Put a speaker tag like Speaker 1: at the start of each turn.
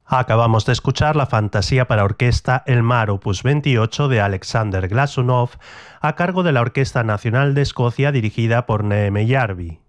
Speaker 1: Acabamos de escuchar la fantasía para orquesta El Mar, opus 28 de Alexander Glasunov, a cargo de la Orquesta Nacional de Escocia dirigida por Neeme Järvi.